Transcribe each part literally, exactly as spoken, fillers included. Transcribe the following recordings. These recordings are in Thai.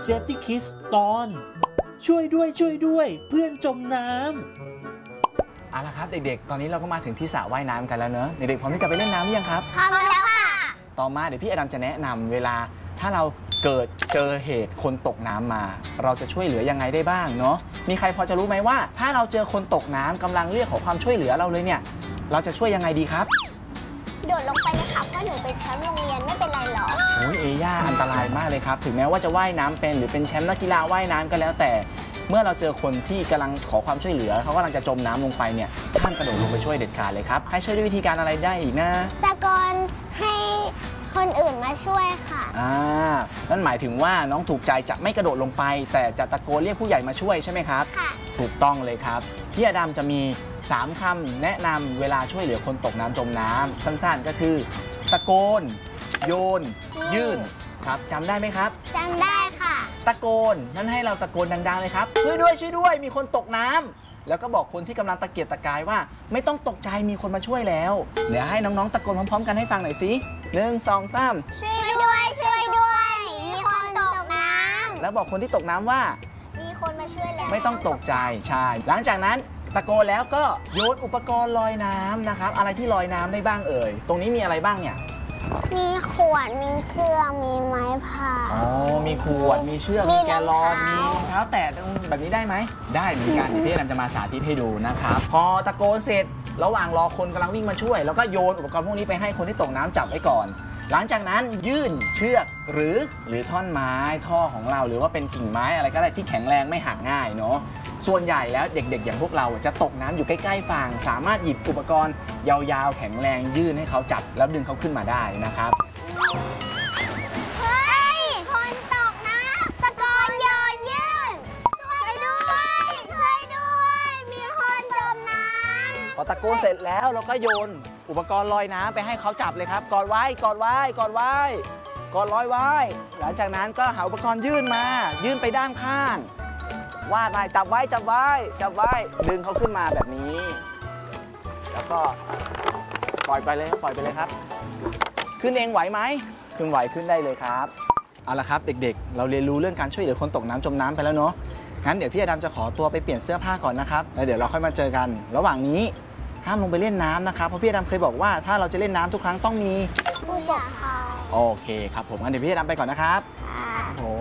Safety Kids ตอนช่วยด้วยช่วยด้วยเพื่อนจมน้ำเอาละครับเด็กๆตอนนี้เราก็มาถึงที่สระว่ายน้ำกันแล้วเนอะเด็กๆพร้อมที่จะไปเล่นน้ำหรือยังครับพร้อมแล้วค่ะต่อมาเดี๋ยวพี่อดัมจะแนะนำเวลาถ้าเราเกิดเจอเหตุคนตกน้ำมา เราจะช่วยเหลือยังไงได้บ้างเนาะมีใครพอจะรู้ไหมว่าถ้าเราเจอคนตกน้ำกำลังเรียกขอความช่วยเหลือเราเลยเนี่ยเราจะช่วยยังไงดีครับโดดลงไปเลยค่ะเพราะหนูเป็นแชมป์โรงเรียนไม่เป็นไรหรอกโอ้ยเอย่าอันตรายมากเลยครับถึงแม้ว่าจะว่ายน้ำเป็นหรือเป็นแชมป์นักกีฬาว่ายน้ำก็แล้วแต่เมื่อเราเจอคนที่กำลังขอความช่วยเหลือเขากำลังจะจมน้ำลงไปเนี่ยห้ามกระโดดลงไปช่วยเด็ดขาดเลยครับให้ช่วยด้วยวิธีการอะไรได้อีกนะตะโกนให้คนอื่นมาช่วยค่ะอ่านั่นหมายถึงว่าน้องถูกใจจะไม่กระโดดลงไปแต่จะตะโกนเรียกผู้ใหญ่มาช่วยใช่ไหมครับค่ะถูกต้องเลยครับพี่อดัมจะมีสามคำแนะนำเวลาช่วยเหลือคนตกน้ำจมน้ำสั้นๆก็คือตะโกนโยนยื่นครับจำได้ไหมครับจำได้ค่ะตะโกนนั่นให้เราตะโกนดังๆเลยครับช่วยด้วยช่วยด้วยมีคนตกน้ำแล้วก็บอกคนที่กำลังตะเกียกตะกายว่าไม่ต้องตกใจมีคนมาช่วยแล้วเดี๋ยวให้น้องๆตะโกนพร้อมๆกันให้ฟังหน่อยสิหนึ่งสองสามช่วยด้วยช่วยด้วยมีคนตกน้ำแล้วบอกคนที่ตกน้ำว่ามีคนมาช่วยแล้วไม่ต้องตกใจใช่หลังจากนั้นตะโกนแล้วก็โยนอุปกรณ์ลอยน้ำนะครับอะไรที่ลอยน้ำได้บ้างเอ่ยตรงนี้มีอะไรบ้างเนี่ยมีขวดมีเชือกมีไม้พายอ๋อมีขวดมีเชือกมีแกลลอนมีเท้าแตะแบบนี้ได้ไหมได้เหมือนกันเดี๋ยวพี่อดัมจะมาสาธิตให้ดูนะครับพอตะโกนเสร็จระหว่างรอคนกำลังวิ่งมาช่วยแล้วก็โยนอุปกรณ์พวกนี้ไปให้คนที่ตกน้ำจับไว้ก่อนหลังจากนั้นยื่นเชือกหรือหรือท่อนไม้ท่อของเราหรือว่าเป็นกิ่งไม้อะไรก็ได้ที่แข็งแรงไม่หักง่ายเนาะส่วนใหญ่แล้วเด็กๆอย่างพวกเราจะตกน้ำอยู่ใกล้ๆฝั่งสามารถหยิบอุปกรณ์ยาวๆแข็งแรงยื่นให้เขาจับแล้วดึงเขาขึ้นมาได้นะครับเฮ้ยคนตกน้ำตะโกนโยนยื่นช่วยด้วยช่วยด้วยมีคนจมน้ำพอตะโกนเสร็จแล้วเราก็โยนอุปกรณ์ลอยน้ำไปให้เขาจับเลยครับกอดไว้กอดไว้กอดไว้กอดลอยไว้หลังจากนั้นก็หาอุปกรณ์ยื่นมายื่นไปด้านข้างวาดไปจับไว้จับไว้จับไว้ดึงเขาขึ้นมาแบบนี้แล้วก็ปล่อยไปเลยปล่อยไปเลยครับขึ้นเองไหวไหมขึ้นไหวขึ้นได้เลยครับเอาละครับเด็กๆเราเรียนรู้เรื่องการช่วยเหลือคนตกน้ำจมน้ำไปแล้วเนาะงั้นเดี๋ยวพี่อดัมจะขอตัวไปเปลี่ยนเสื้อผ้าก่อนนะครับแล้วเดี๋ยวเราค่อยมาเจอกันระหว่างนี้ห้ามลงไปเล่นน้ำนะครับเพราะพี่อดัมเคยบอกว่าถ้าเราจะเล่นน้ำทุกครั้งต้องมีผู้ปกครองโอเคครับผมงั้นเดี๋ยวพี่อดัมไปก่อนนะครับครับผม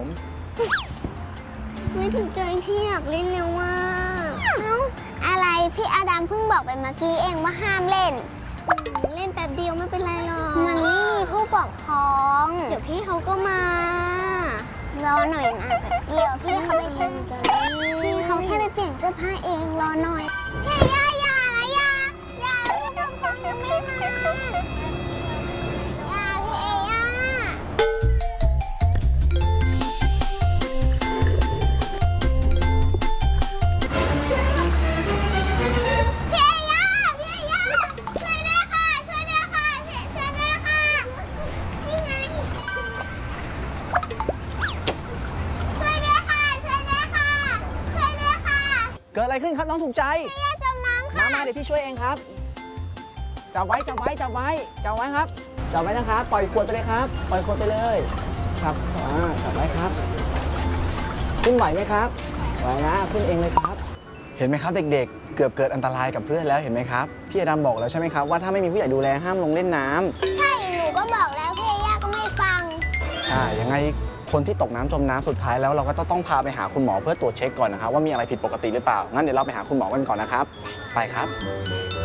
ไม่ถูกใจพี่อยากเล่นแล้วว่าอะไรพี่อดัมเพิ่งบอกไปเมื่อกี้เองว่าห้ามเล่นเล่นแป๊บเดียวไม่เป็นไรหรอกมันไม่มีผู้ปกครองเดี๋ยวพี่เขาก็มารอหน่อยนะเดี๋ยวพี่เขาไปเล่นพี่เขาแค่ไปเปลี่ยนเสื้อผ้าเองรอหน่อยแค่ย่าย่าละย่าย่าผู้ปกครองยังไม่มาย่าพี่เอย่าเกิดอะไรขึ้นครับน้องถูกใจพี่ย่าจมน้ำค่ะมามาเดี๋ยวพี่ช่วยเองครับจับไว้จับไว้จับไว้จับไว้ครับจับไว้นะครับปล่อยขวดไปเลยครับปล่อยขวดไปเลยครับอ่าจับไว้ครับขึ้นไหวไหมครับไหวนะขึ้นเองเลยครับเห็นไหมครับเด็กๆเกือบเกิดอันตรายกับเพื่อนแล้วเห็นไหมครับพี่อดัมบอกแล้วใช่ไหมครับว่าถ้าไม่มีผู้ใหญ่ดูแลห้ามลงเล่นน้ำใช่หนูก็บอกแล้วพี่ย่าก็ไม่ฟังใช่ยังไงคนที่ตกน้ำจมน้ำสุดท้ายแล้วเราก็ต้องพาไปหาคุณหมอเพื่อตรวจเช็คก่อนนะครับว่ามีอะไรผิดปกติหรือเปล่างั้นเดี๋ยวเราไปหาคุณหมอกันก่อนนะครับไปครับ